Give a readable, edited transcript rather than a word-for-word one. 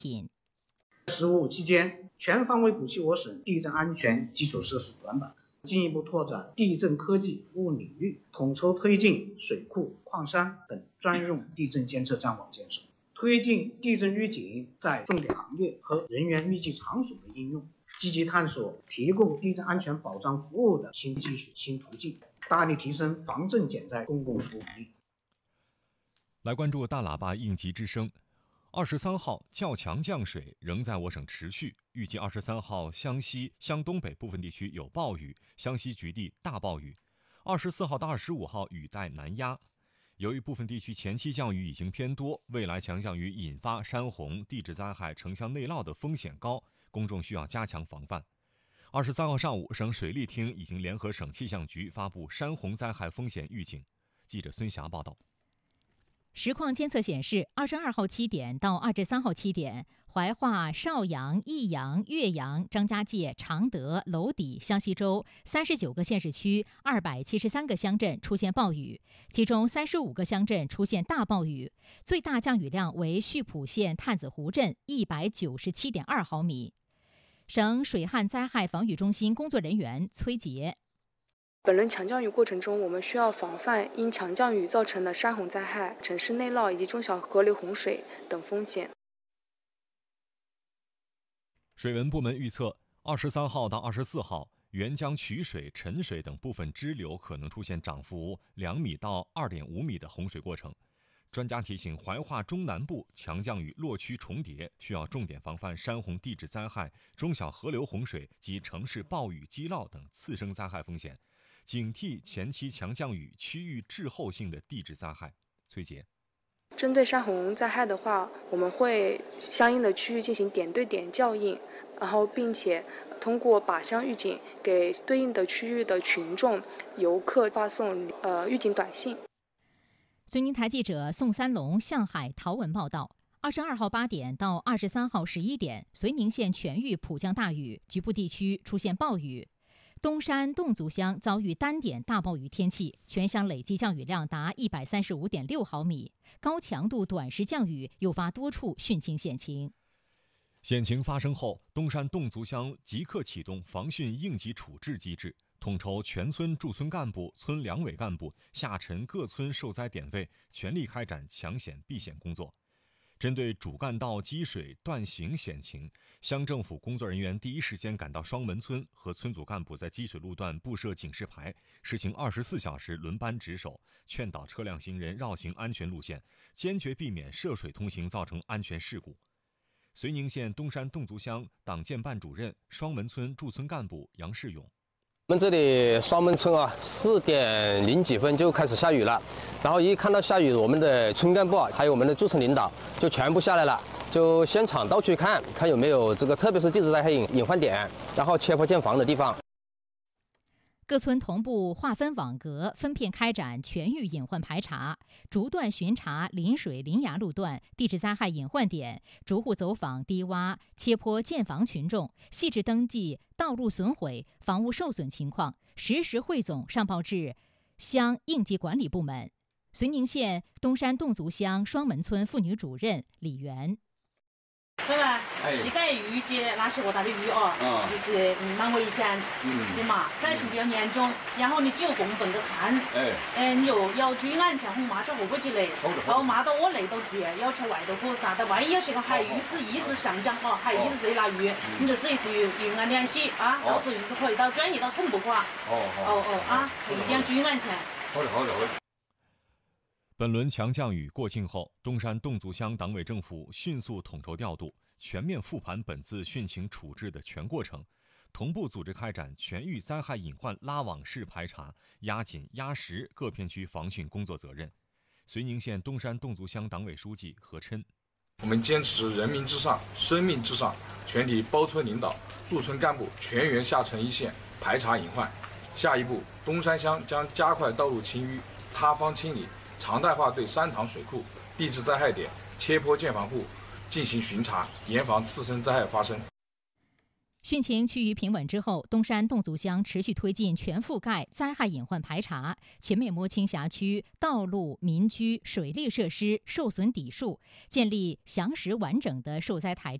品。 15期间，全方位补齐我省地震安全基础设施短板，进一步拓展地震科技服务领域，统筹推进水库、矿山等专用地震监测站网建设，推进地震预警在重点行业和人员密集场所的应用，积极探索提供地震安全保障服务的新技术、新途径，大力提升防震减灾公共服务能力。 来关注大喇叭应急之声。23号较强降水仍在我省持续，预计23号湘西、湘东北部分地区有暴雨，湘西局地大暴雨。24号到25号雨带南压。由于部分地区前期降雨已经偏多，未来强降雨引发山洪、地质灾害、城乡内涝的风险高，公众需要加强防范。23号上午，省水利厅已经联合省气象局发布山洪灾害风险预警。记者孙霞报道。 实况监测显示，22号7点到23号7点，怀化、邵阳、益阳、岳阳、张家界、常德、娄底、湘西州39个县市区273个乡镇出现暴雨，其中35个乡镇出现大暴雨，最大降雨量为溆浦县探子湖镇197.2毫米。省水旱灾害防御中心工作人员崔杰。 本轮强降雨过程中，我们需要防范因强降雨造成的山洪灾害、城市内涝以及中小河流洪水等风险。 水文部门预测，23号到24号，沅江渠水、陈水等部分支流可能出现涨幅2米到2.5米的洪水过程。专家提醒，怀化中南部强降雨落区重叠，需要重点防范山洪地质灾害、中小河流洪水及城市暴雨积涝等次生灾害风险。警惕前期强降雨区域滞后性的地质灾害。崔杰， 针对山洪灾害的话，我们会相应的区域进行点对点校映，然后并且通过靶向预警给对应的区域的群众、游客发送预警短信。 绥宁台记者宋三龙上海陶文报道。22号8点到23号11点，绥宁县全域普降大雨，局部地区出现暴雨。东山侗族乡遭遇单点大暴雨天气，全乡累计降雨量达135.6毫米，高强度短时降雨诱发多处汛情险情。 险情发生后，东山侗族乡即刻启动防汛应急处置机制，统筹全村驻村干部、村两委干部下沉各村受灾点位，全力开展抢险避险工作。针对主干道积水断行险情，乡政府工作人员第一时间赶到双门村，和村组干部在积水路段布设警示牌，实行24小时轮班值守，劝导车辆行人绕行安全路线，坚决避免涉水通行造成安全事故。绥宁县东山侗族乡党建办主任、双门村驻村干部杨世勇。 我们这里双门村4点0几分就开始下雨了，然后一看到下雨，我们的村干部还有我们的驻村领导就全部下来了，就现场到处看有没有这个特别是地质灾害隐患点，然后切迫建防的地方。 各村同步划分网格，分片开展全域隐患排查，逐段巡查临水临崖路段地质灾害隐患点，逐户走访低洼切坡建房群众，细致登记道路损毁、房屋受损情况，实时汇总上报至乡应急管理部门。绥宁县东山侗族乡双门村妇女主任李媛。 对吧？膝盖淤积那些大的淤就是蛮危险，是嘛？灾情比较严重，然后你只有公分的看，你又要注意安全，和抹到后背之类，然后抹到我内头去，要求外头不啥的，万一有些个海淤是一直上涨海一直在那淤，你就随时与俺联系到时候就可以转移到城部管。一定要注意安全。 好的。本轮强降雨过境后，东山侗族乡党委政府迅速统筹调度，全面复盘本次汛情处置的全过程，同步组织开展全域灾害隐患拉网式排查，压紧压实各片区防汛工作责任。绥宁县东山侗族乡党委书记何琛： 我们坚持人民至上、生命至上，全体包村领导、驻村干部全员下沉一线排查隐患。下一步，东山乡将加快道路清淤、塌方清理，常态化对山塘水库、地质灾害点、切坡建房户进行巡查，严防次生灾害发生。 汛情趋于平稳之后，东山侗族乡持续推进全覆盖灾害隐患排查，全面摸清辖区道路、民居、水利设施受损底数，建立详实完整的受灾台